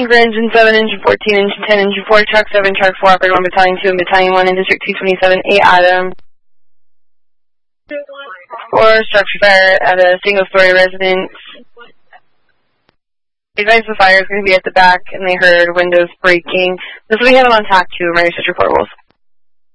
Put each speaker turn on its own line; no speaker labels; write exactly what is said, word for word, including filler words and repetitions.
For engine seven, engine fourteen, engine ten, engine four, truck seven, truck four, operator one, battalion two, and battalion one in district two twenty-seven, eight Adam. For structure fire at a single-story residence. They advised the fire is going to be at the back, and they heard windows breaking. This will be handled on T A C two, emergency report rules.